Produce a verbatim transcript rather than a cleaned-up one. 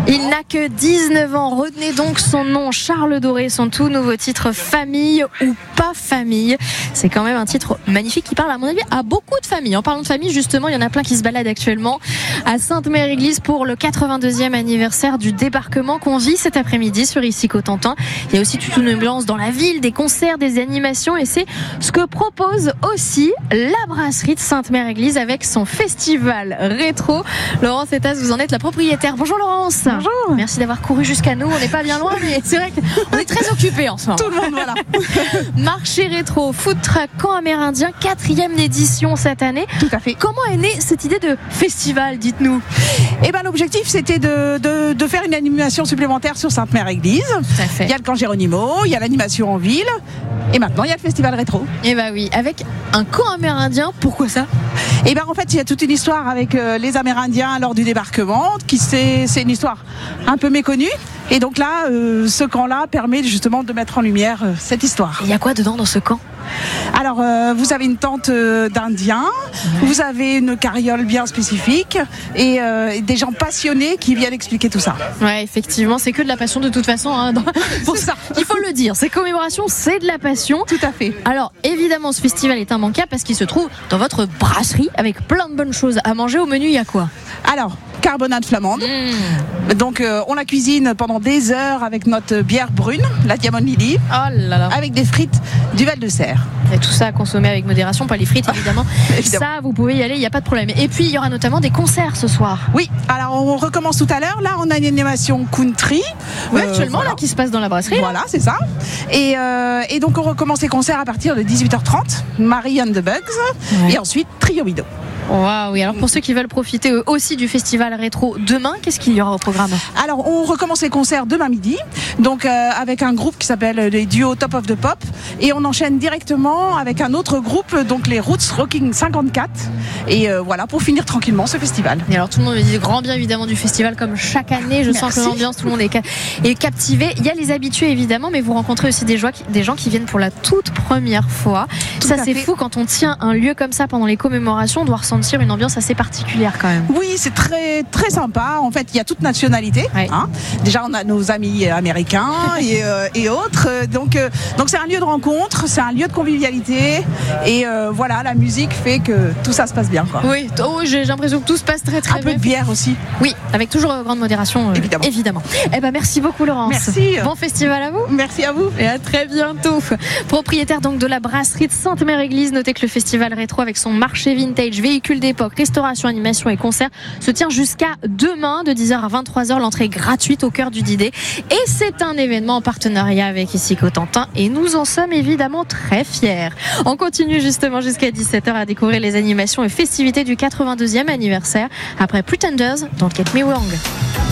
Il n'a que dix-neuf ans, retenez donc son nom, Charles Doré, son tout nouveau titre Famille ou pas famille. C'est quand même un titre magnifique qui parle à mon avis à beaucoup de familles. En parlant de famille, justement, il y en a plein qui se baladent actuellement à Sainte-Mère-Église pour le quatre-vingt-deuxième anniversaire du débarquement qu'on vit cet après-midi sur Ici Cotentin. Il y a aussi toute une ambiance dans la ville, des concerts, des animations et c'est ce que propose aussi la brasserie de Sainte-Mère-Église avec son festival rétro. Laurence Etas, vous en êtes la propriétaire. Bonjour Laurence. Bonjour. Merci d'avoir couru jusqu'à nous. On n'est pas bien loin, mais c'est vrai qu'on est très occupés en ce moment. Tout le monde, voilà. Marché rétro, food truck, camp amérindien, quatrième édition cette année. Tout à fait. Comment est née cette idée de festival, dites-nous? Eh ben, l'objectif, c'était de, de, de faire une animation supplémentaire sur Sainte-Mère-Église. Tout à fait. Il y a le camp Géronimo, il y a l'animation en ville. Et maintenant, il y a le festival rétro. Eh ben oui, avec un camp amérindien, pourquoi ça? Et ben en fait, il y a toute une histoire avec euh, les Amérindiens lors du débarquement, qui c'est, c'est une histoire un peu méconnue. Et donc là, euh, ce camp-là permet justement de mettre en lumière euh, cette histoire. Il y a quoi dedans dans ce camp? Alors, euh, vous avez une tente euh, d'Indiens, ouais. Vous avez une carriole bien spécifique et euh, des gens passionnés qui viennent expliquer tout ça. Ouais, effectivement, c'est que de la passion de toute façon. Hein, dans... Pour ça, il faut le dire. Ces commémorations, c'est de la passion. Tout à fait. Alors, évidemment, ce festival est immanquable parce qu'il se trouve dans votre brasserie avec plein de bonnes choses à manger. Au menu, il y a quoi? Alors, carbonade flamande. Mmh. Donc, euh, on la cuisine pendant des heures avec notre bière brune, la Diamond Lily. Oh là là. Avec des frites du Val-de-Serre. Et tout ça à consommer avec modération, pas les frites évidemment. évidemment. Ça, vous pouvez y aller, il n'y a pas de problème. Et puis, il y aura notamment des concerts ce soir. Oui, alors on recommence tout à l'heure. Là, on a une animation country. Oui, euh, actuellement, voilà. là, qui se passe dans la brasserie. Voilà, là. C'est ça. Et, euh, et donc, on recommence les concerts à partir de dix-huit heures trente. Marie and the Bugs. Ouais. Et ensuite, Trio Widow. Waouh, oui. Alors pour ceux qui veulent profiter eux aussi du festival rétro demain, qu'est-ce qu'il y aura au programme? Alors on recommence les concerts demain midi, donc euh, avec un groupe qui s'appelle les duos Top of the Pop, et on enchaîne directement avec un autre groupe, donc les Roots Rocking cinquante-quatre, et euh, voilà pour finir tranquillement ce festival. Et alors tout le monde me dit grand bien évidemment du festival comme chaque année. Je Merci. sens que l'ambiance, tout le monde est, ca- est captivé. Il y a les habitués évidemment, mais vous rencontrez aussi des, joies, des gens qui viennent pour la toute première fois. Tout ça à c'est fait. fou quand on tient un lieu comme ça pendant les commémorations, on doit ressentir une ambiance assez particulière quand même. Oui, c'est très très sympa. En fait, il y a toute nationalité. Ouais. Hein. Déjà, on a nos amis américains et, euh, et autres. Donc, euh, donc c'est un lieu de rencontre, c'est un lieu de convivialité. Et euh, voilà, la musique fait que tout ça se passe bien, quoi. Oui, oh, j'ai l'impression que tout se passe très très un bien. peu de bière aussi. Oui, avec toujours euh, grande modération, euh, évidemment. évidemment. Eh ben merci beaucoup Laurence. Merci. Bon festival à vous. Merci à vous. Et à très bientôt. Propriétaire donc de la brasserie de Sainte-Mère-Église, notez que le festival rétro avec son marché vintage, véhicule d'époque, restauration, animation et concert se tient jusqu'à demain de dix heures à vingt-trois heures. L'entrée est gratuite au cœur du Didet. Et c'est un événement en partenariat avec Ici Cotentin et nous en sommes évidemment très fiers. On continue justement jusqu'à dix-sept heures à découvrir les animations et festivités du quatre-vingt-deuxième anniversaire après Pretenders, Don't Get Me Wrong.